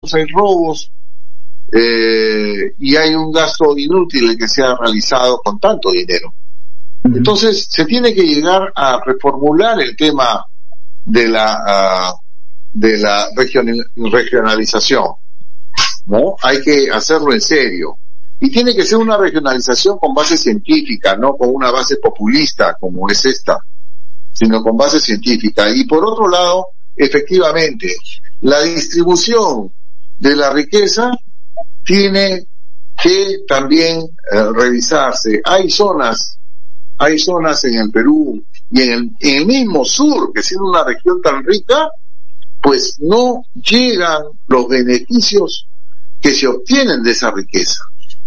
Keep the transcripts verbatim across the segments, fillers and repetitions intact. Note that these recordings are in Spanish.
asaltos, hay robos, eh, y hay un gasto inútil el que se ha realizado con tanto dinero. Entonces se tiene que llegar a reformular el tema de la uh, de la region- regionalización, ¿no? Hay que hacerlo en serio y tiene que ser una regionalización con base científica, no con una base populista como es esta, sino con base científica. Y por otro lado, efectivamente, la distribución de la riqueza tiene que también eh, revisarse. Hay zonas Hay zonas en el Perú y en el, en el mismo sur, que siendo una región tan rica, pues no llegan los beneficios que se obtienen de esa riqueza.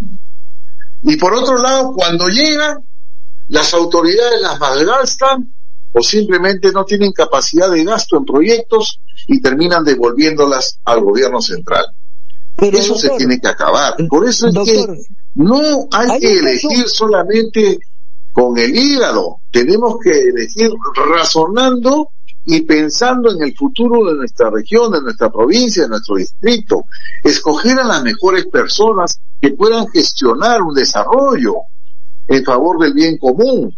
Y por otro lado, cuando llegan, las autoridades las malgastan o simplemente no tienen capacidad de gasto en proyectos y terminan devolviéndolas al gobierno central. Pero, eso doctor, se tiene que acabar. Por eso es doctor, que no hay, hay que elegir caso... solamente con el hígado, tenemos que elegir razonando y pensando en el futuro de nuestra región, de nuestra provincia, de nuestro distrito, escoger a las mejores personas que puedan gestionar un desarrollo en favor del bien común.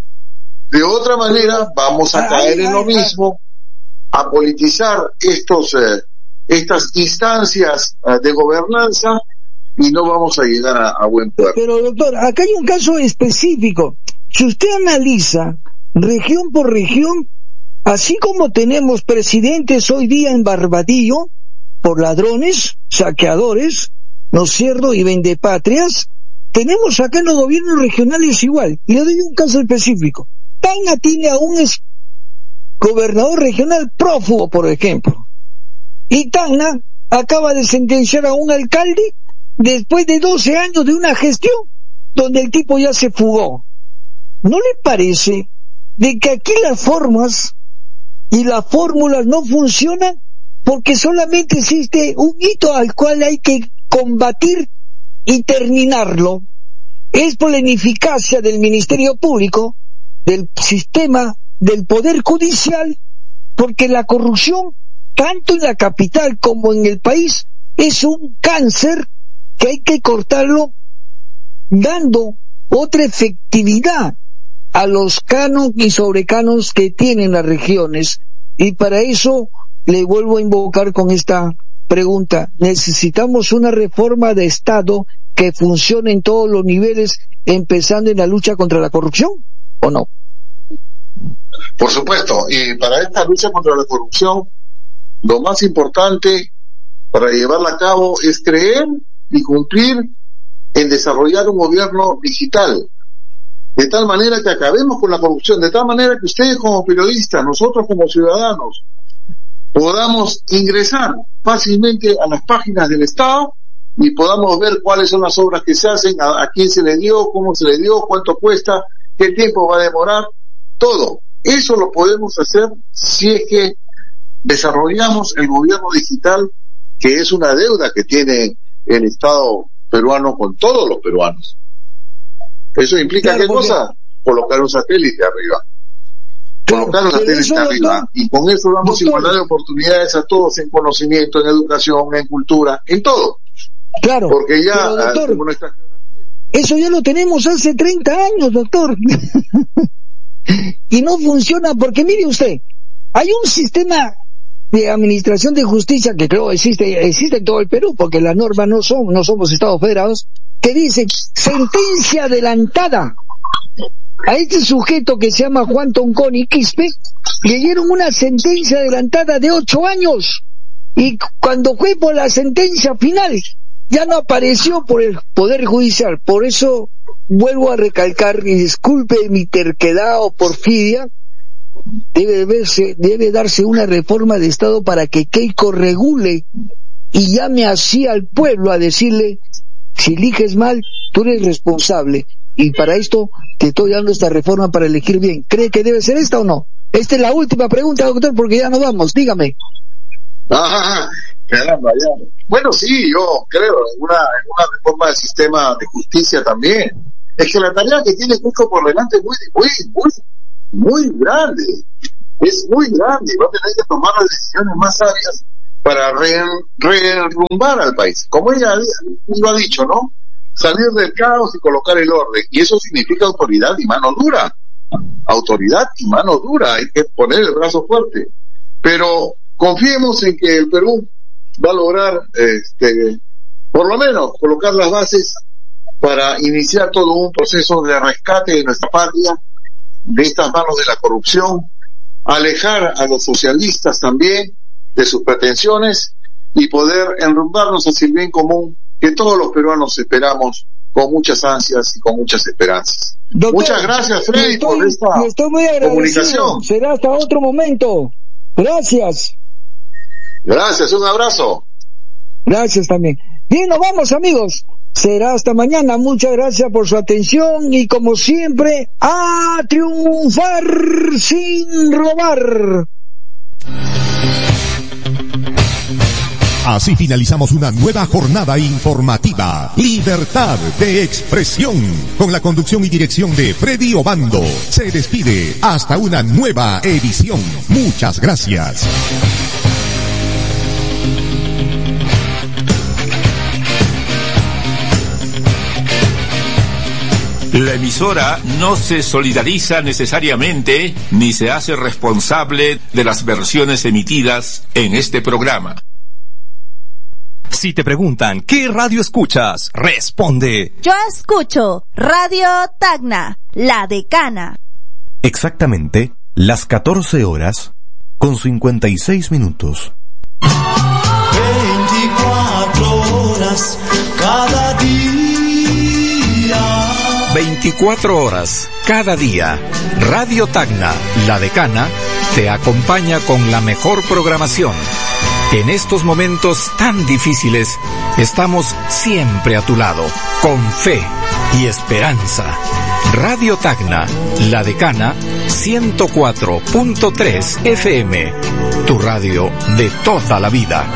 De otra manera, vamos a caer en lo mismo, a politizar estos, eh, estas instancias eh, de gobernanza, y no vamos a llegar a, a buen puerto. Pero doctor, acá hay un caso específico. Si usted analiza región por región, así como tenemos presidentes hoy día en Barbadillo por ladrones, saqueadores, ¿no es cierto?, y vendepatrias, tenemos acá en los gobiernos regionales igual. Le doy un caso específico. Tacna tiene a un ex gobernador regional prófugo, por ejemplo. Y Tacna acaba de sentenciar a un alcalde después de doce años de una gestión donde el tipo ya se fugó. ¿No le parece de que aquí las formas y las fórmulas no funcionan porque solamente existe un hito al cual hay que combatir y terminarlo? Es por la ineficacia del Ministerio Público, del sistema, del Poder Judicial, porque la corrupción, tanto en la capital como en el país, es un cáncer que hay que cortarlo dando otra efectividad a los canos y sobrecanos que tienen las regiones. Y para eso le vuelvo a invocar con esta pregunta: necesitamos una reforma de Estado que funcione en todos los niveles, empezando en la lucha contra la corrupción, ¿o no? Por supuesto, y para esta lucha contra la corrupción, lo más importante para llevarla a cabo es creer y cumplir en desarrollar un gobierno digital, de tal manera que acabemos con la corrupción, de tal manera que ustedes como periodistas, nosotros como ciudadanos, podamos ingresar fácilmente a las páginas del Estado y podamos ver cuáles son las obras que se hacen, a, a quién se le dio, cómo se le dio, cuánto cuesta, qué tiempo va a demorar, todo. Eso lo podemos hacer si es que desarrollamos el gobierno digital, que es una deuda que tiene el Estado peruano con todos los peruanos. Eso implica, claro, ¿qué porque... cosa? Colocar un satélite arriba. Claro, colocar un satélite eso, arriba. Doctor, y con eso damos doctor, igualdad de oportunidades a todos en conocimiento, en educación, en cultura, en todo. Claro. Porque ya, pero, doctor, como nuestra... eso ya lo tenemos hace treinta años, doctor. Y no funciona porque, mire usted, hay un sistema de administración de justicia que creo existe existe en todo el Perú, porque las normas no son no somos estados federados, que dice sentencia adelantada. A este sujeto que se llama Juan Tonconi Quispe le dieron una sentencia adelantada de ocho años, y cuando fue por la sentencia final ya no apareció por el Poder Judicial. Por eso vuelvo a recalcar, y disculpe mi terquedad o porfidia, debe verse, debe darse una reforma de Estado para que Keiko regule y llame así al pueblo a decirle: si eliges mal, tú eres responsable, y para esto te estoy dando esta reforma para elegir bien. ¿Cree que debe ser esta o no? Esta es la última pregunta, doctor, porque ya nos vamos. Dígame. Ah, caramba, ya. Bueno, sí, yo creo en una, en una reforma del sistema de justicia también. Es que la tarea que tiene Keiko por delante es muy, muy, muy, muy grande. Es muy grande. Va a tener que tomar las decisiones más sabias para re, reenrumbar al país. Como ella lo ha dicho, ¿no? Salir del caos y colocar el orden. Y eso significa autoridad y mano dura. Autoridad y mano dura. Hay que poner el brazo fuerte. Pero confiemos en que el Perú va a lograr, este, por lo menos, colocar las bases para iniciar todo un proceso de rescate de nuestra patria, de estas manos de la corrupción, alejar a los socialistas también de sus pretensiones y poder enrumbarnos hacia el bien común que todos los peruanos esperamos con muchas ansias y con muchas esperanzas. Doctor, muchas gracias, Freddy, estoy, por esta estoy muy agradecido. comunicación. Será hasta otro momento. Gracias. Gracias, un abrazo. Gracias también. Bien, nos vamos, amigos. Será hasta mañana. Muchas gracias por su atención y, como siempre, a triunfar sin robar. Así finalizamos una nueva jornada informativa. Libertad de expresión. Con la conducción y dirección de Freddy Obando. Se despide hasta una nueva edición. Muchas gracias. La emisora no se solidariza necesariamente ni se hace responsable de las versiones emitidas en este programa. Si te preguntan, ¿qué radio escuchas? Responde. Yo escucho Radio Tacna, La Decana. Exactamente las catorce horas con cincuenta y seis minutos. veinticuatro horas cada día. veinticuatro horas cada día. Radio Tacna, La Decana, te acompaña con la mejor programación. En estos momentos tan difíciles, estamos siempre a tu lado, con fe y esperanza. Radio Tacna, La Decana, ciento cuatro punto tres F M, tu radio de toda la vida.